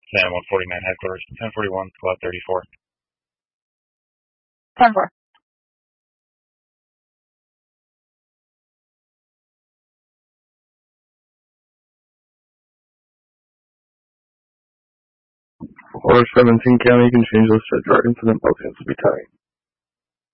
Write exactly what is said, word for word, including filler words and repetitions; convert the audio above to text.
Sam one forty-nine headquarters, ten forty-one, squad thirty-four. ten four. Order seventeen county, you can change those to drive incident, both hands will be tied.